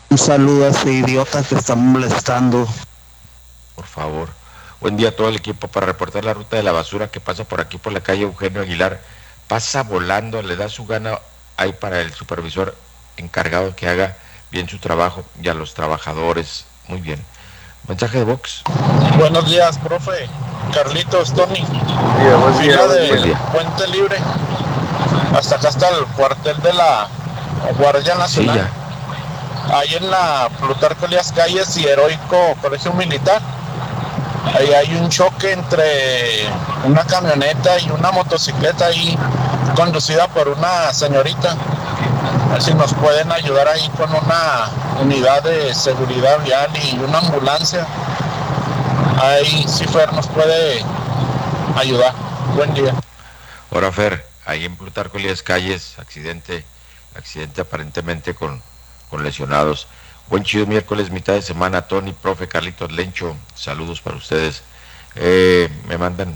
Un saludo a ese idiota que está molestando. Por favor. Buen día a todo el equipo. Para reportar la ruta de la basura que pasa por aquí por la calle Eugenio Aguilar. Pasa volando, le da su gana ahí para el supervisor encargado que haga bien su trabajo y a los trabajadores. Muy bien. Mensaje de Vox. Buenos días, profe. Carlitos, Tony. Buen día, Fila buen de Buen día. día. Puente Libre. Hasta acá está el cuartel de la Guardia Sí, Nacional. ya. Ahí en la Plutarco Elías Calles y Heroico Colegio Militar. Ahí hay un choque entre una camioneta y una motocicleta ahí conducida por una señorita. A ver si nos pueden ayudar ahí con una unidad de seguridad vial y una ambulancia. Ahí Cifer nos puede ayudar. Buen día. Ahora, Fer, ahí en Plutarco Elías Calles, accidente aparentemente con lesionados. Buen chido miércoles, mitad de semana, Tony, profe, Carlitos, Lencho, saludos para ustedes. Me mandan,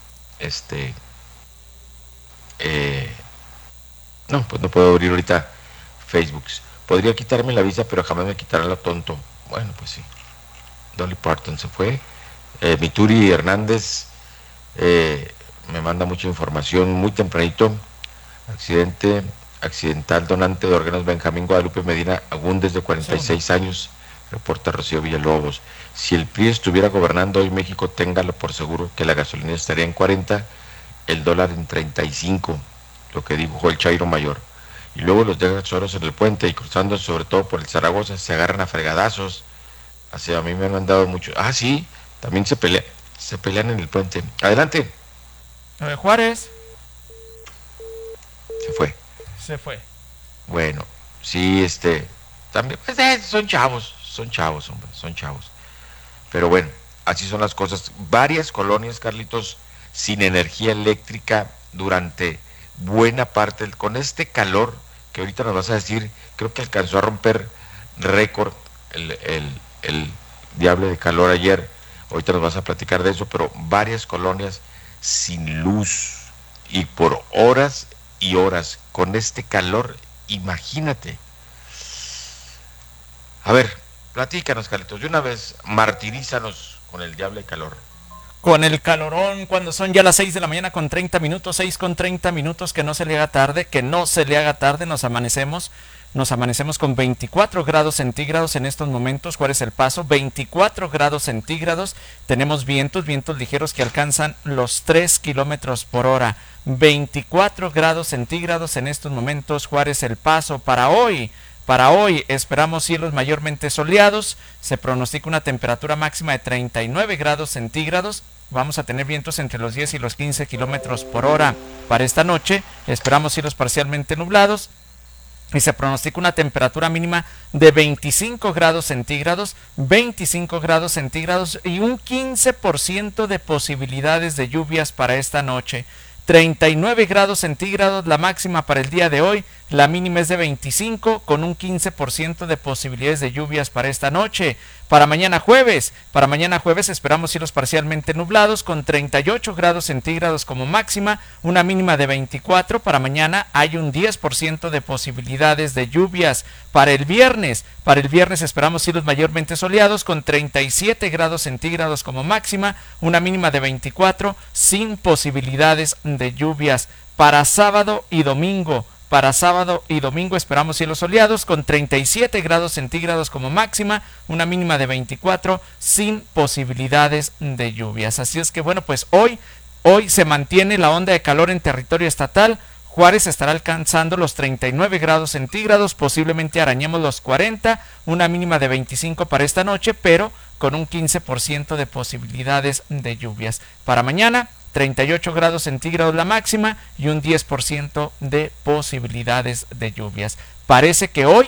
eh, no, pues no puedo abrir ahorita Facebook. Podría quitarme la visa, pero jamás me quitará lo tonto. Bueno, pues sí. Dolly Parton se fue. Mituri Hernández me manda mucha información muy tempranito. Accidental donante de órganos Benjamín Guadalupe Medina Agúndez, de 46 años, reporta Rocío Villalobos. Si el PRI estuviera gobernando hoy México, téngalo por seguro que la gasolina estaría en 40, el dólar en 35, lo que dijo el Chairo Mayor. Y luego los defensores en el puente y cruzando sobre todo por el Zaragoza se agarran a fregadazos. Así a mí me han mandado mucho. Ah, sí, también se pelean en el puente. Adelante. Juárez Se fue. se fue. Bueno, sí, también, pues, son chavos, hombre, son chavos. Pero bueno, así son las cosas. Varias colonias, Carlitos, sin energía eléctrica durante buena parte, con este calor que ahorita nos vas a decir, creo que alcanzó a romper récord el diable de calor ayer. Ahorita nos vas a platicar de eso, pero varias colonias sin luz y por horas y horas con este calor, imagínate. A ver, platícanos, Carlitos, de una vez, martirízanos con el diable calor. Con el calorón, cuando son ya las 6 de la mañana con 30 minutos, 6 con 30 minutos, que no se le haga tarde, nos amanecemos con 24 grados centígrados en estos momentos. ¿Cuál es el paso? 24 grados centígrados, tenemos vientos ligeros que alcanzan los 3 kilómetros por hora. 24 grados centígrados en estos momentos. Juárez, El Paso. Para hoy esperamos cielos mayormente soleados. Se pronostica una temperatura máxima de 39 grados centígrados. Vamos a tener vientos entre los 10 y los 15 kilómetros por hora. Para esta noche esperamos cielos parcialmente nublados y se pronostica una temperatura mínima de 25 grados centígrados y un 15% de posibilidades de lluvias para esta noche. 39 grados centígrados la máxima para el día de hoy, la mínima es de 25 con un 15% de posibilidades de lluvias para esta noche. Para mañana jueves esperamos cielos parcialmente nublados con 38 grados centígrados como máxima, una mínima de 24. Para mañana hay un 10% de posibilidades de lluvias. Para el viernes esperamos cielos mayormente soleados con 37 grados centígrados como máxima, una mínima de 24 sin posibilidades de lluvias. Para sábado y domingo esperamos cielos soleados con 37 grados centígrados como máxima, una mínima de 24 sin posibilidades de lluvias. Así es que bueno, pues hoy se mantiene la onda de calor en territorio estatal. Juárez estará alcanzando los 39 grados centígrados, posiblemente arañemos los 40, una mínima de 25 para esta noche, pero con un 15% de posibilidades de lluvias. Para mañana 38 grados centígrados la máxima y un 10% de posibilidades de lluvias. Parece que hoy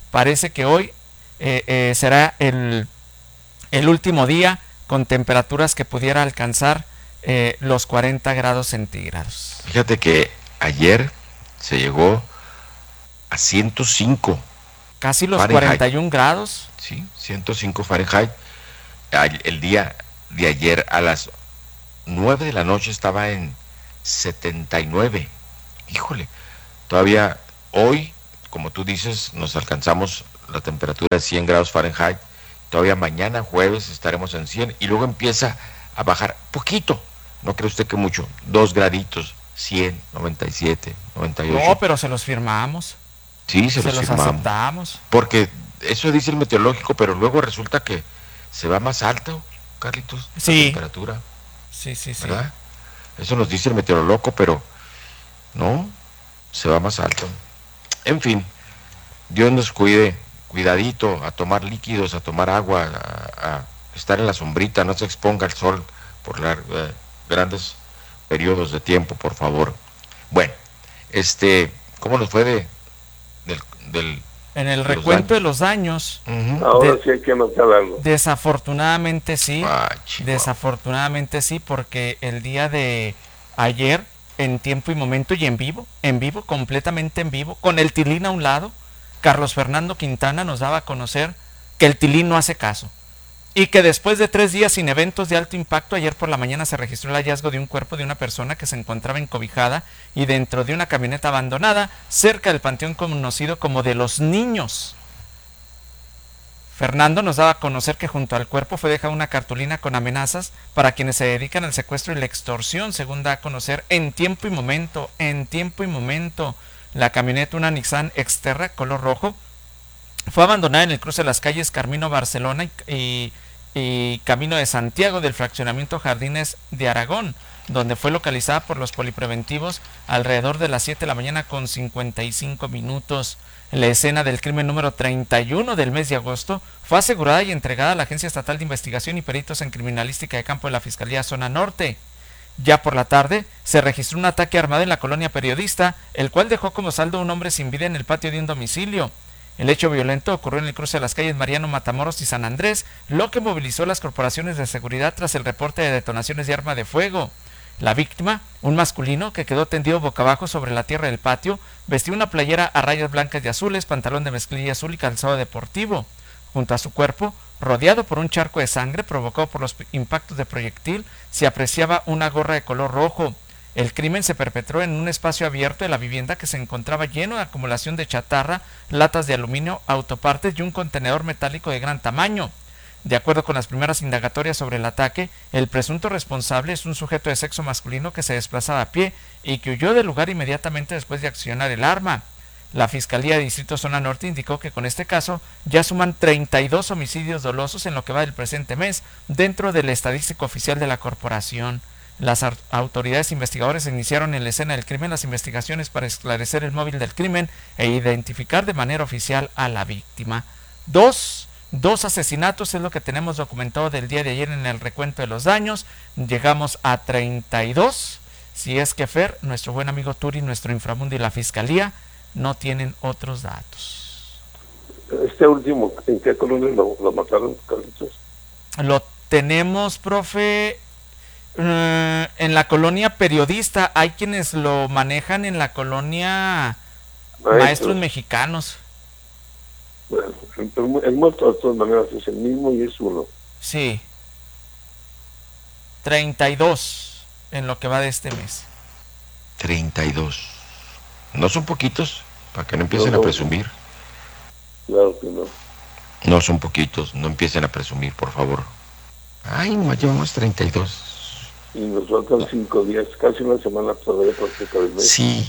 será el último día con temperaturas que pudiera alcanzar los 40 grados centígrados. Fíjate que ayer se llegó a 105. Casi los Fahrenheit. 41 grados. Sí, 105 Fahrenheit. El día de ayer a las 9 de la noche estaba en 79. Híjole, todavía hoy, como tú dices, nos alcanzamos la temperatura de 100 grados Fahrenheit. Todavía mañana jueves estaremos en 100 y luego empieza a bajar poquito. No cree usted que mucho, 2 graditos, 100, 97, 98. No, pero se los firmamos. Sí, se los firmamos. Aceptamos. Porque eso dice el meteorológico, pero luego resulta que se va más alto, Carlitos, sí, la temperatura. Sí. ¿Verdad? Eso nos dice el meteorólogo, pero no, se va más alto. En fin, Dios nos cuide, cuidadito, a tomar líquidos, a tomar agua, a estar en la sombrita, no se exponga al sol por grandes periodos de tiempo, por favor. Bueno, ¿cómo nos fue en el recuento de los daños? Ahora sí hay que anotar algo. Desafortunadamente sí. Desafortunadamente sí, porque el día de ayer, en tiempo y momento y en vivo, completamente en vivo, con el Tilín a un lado, Carlos Fernando Quintana nos daba a conocer que el Tilín no hace caso. Y que después de 3 días sin eventos de alto impacto, ayer por la mañana se registró el hallazgo de un cuerpo de una persona que se encontraba encobijada y dentro de una camioneta abandonada cerca del panteón conocido como de los Niños. Fernando nos daba a conocer que junto al cuerpo fue dejada una cartulina con amenazas para quienes se dedican al secuestro y la extorsión, según da a conocer en tiempo y momento. La camioneta, una Nissan Xterra color rojo, fue abandonada en el cruce de las calles Carmino Barcelona y Camino de Santiago del fraccionamiento Jardines de Aragón, donde fue localizada por los polipreventivos alrededor de las 7 de la mañana con 55 minutos. La escena del crimen número 31 del mes de agosto fue asegurada y entregada a la Agencia Estatal de Investigación y Peritos en Criminalística de Campo de la Fiscalía Zona Norte. Ya por la tarde se registró un ataque armado en la colonia Periodista, el cual dejó como saldo un hombre sin vida en el patio de un domicilio. El hecho violento ocurrió en el cruce de las calles Mariano Matamoros y San Andrés, lo que movilizó las corporaciones de seguridad tras el reporte de detonaciones de arma de fuego. La víctima, un masculino que quedó tendido boca abajo sobre la tierra del patio, vestía una playera a rayas blancas y azules, pantalón de mezclilla azul y calzado deportivo. Junto a su cuerpo, rodeado por un charco de sangre provocado por los impactos de proyectil, se apreciaba una gorra de color rojo. El crimen se perpetró en un espacio abierto de la vivienda que se encontraba lleno de acumulación de chatarra, latas de aluminio, autopartes y un contenedor metálico de gran tamaño. De acuerdo con las primeras indagatorias sobre el ataque, el presunto responsable es un sujeto de sexo masculino que se desplazaba a pie y que huyó del lugar inmediatamente después de accionar el arma. La Fiscalía de Distrito Zona Norte indicó que con este caso ya suman 32 homicidios dolosos en lo que va del presente mes dentro de la estadística oficial de la corporación. Las autoridades investigadoras iniciaron en la escena del crimen las investigaciones para esclarecer el móvil del crimen e identificar de manera oficial a la víctima. Dos asesinatos es lo que tenemos documentado del día de ayer en el recuento de los daños. Llegamos a 32. Si es que Fer, nuestro buen amigo Turi, nuestro inframundo y la Fiscalía no tienen otros datos. Este último, ¿en qué colonia lo mataron, Carlitos? Lo tenemos, profe, en la colonia Periodista. Hay quienes lo manejan en la colonia Maestros Mexicanos. Bueno, el muerto de todas maneras es el mismo y es uno. Sí. 32 en lo que va de este mes. 32. No son poquitos, para que no empiecen a presumir. Claro que no. No son poquitos, no empiecen a presumir, por favor. Ay, nomás llevamos 32. Y nos faltan 5 días, casi una semana todavía para que acabe el mes. Sí.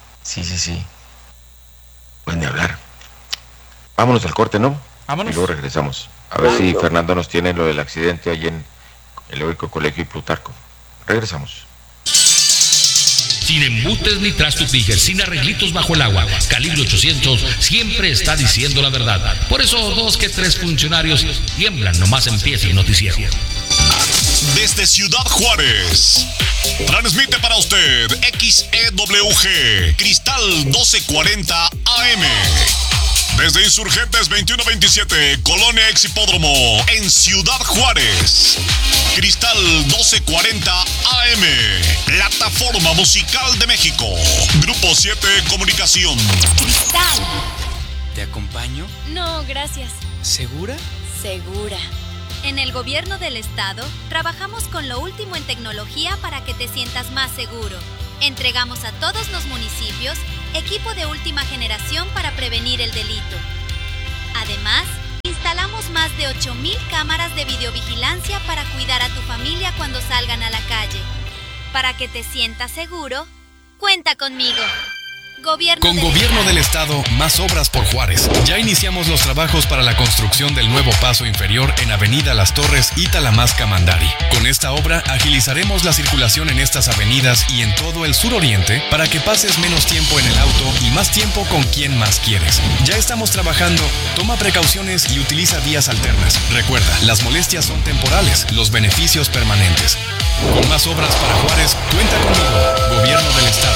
Pueden hablar. Vámonos al corte, ¿no? Vámonos. Y luego regresamos. A ver si Fernando nos tiene lo del accidente allí en el Heroico Colegio y Plutarco. Regresamos. Sin embutes ni trastos Tiger, sin arreglitos bajo el agua. Calibre 800 siempre está diciendo la verdad. Por eso 2 que 3 funcionarios tiemblan nomás empieza el noticiero. Desde Ciudad Juárez, transmite para usted XEWG Cristal 1240 AM. Desde Insurgentes 2127, Colonia Exhipódromo, en Ciudad Juárez. Cristal 1240 AM, Plataforma Musical de México. Grupo 7 Comunicación. Cristal. ¿Te acompaño? No, gracias. ¿Segura? Segura. En el gobierno del estado, trabajamos con lo último en tecnología para que te sientas más seguro. Entregamos a todos los municipios equipo de última generación para prevenir el delito. Además, instalamos más de 8,000 cámaras de videovigilancia para cuidar a tu familia cuando salgan a la calle. Para que te sientas seguro, cuenta conmigo. Con Gobierno del Estado, más obras por Juárez. Ya iniciamos los trabajos para la construcción del nuevo paso inferior en Avenida Las Torres y Talamasca-Mandari. Con esta obra agilizaremos la circulación en estas avenidas y en todo el suroriente para que pases menos tiempo en el auto y más tiempo con quien más quieres. Ya estamos trabajando. Toma precauciones y utiliza vías alternas. Recuerda, las molestias son temporales, los beneficios permanentes. Con más obras para Juárez, cuenta conmigo. Gobierno del Estado.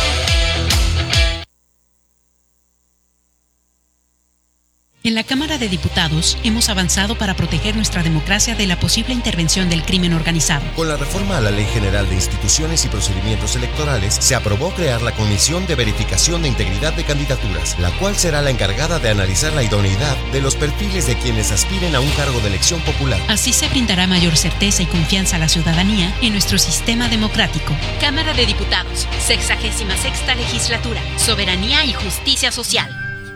En la Cámara de Diputados hemos avanzado para proteger nuestra democracia de la posible intervención del crimen organizado. Con la reforma a la Ley General de Instituciones y Procedimientos Electorales, se aprobó crear la Comisión de Verificación de Integridad de Candidaturas, la cual será la encargada de analizar la idoneidad de los perfiles de quienes aspiren a un cargo de elección popular. Así se brindará mayor certeza y confianza a la ciudadanía en nuestro sistema democrático. Cámara de Diputados, 66ª Legislatura, Soberanía y Justicia Social.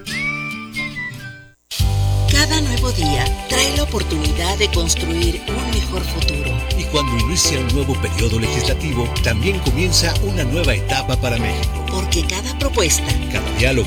Cada nuevo día trae la oportunidad de construir un mejor futuro. Y cuando inicia un nuevo periodo legislativo, también comienza una nueva etapa para México. Porque cada propuesta, cada diálogo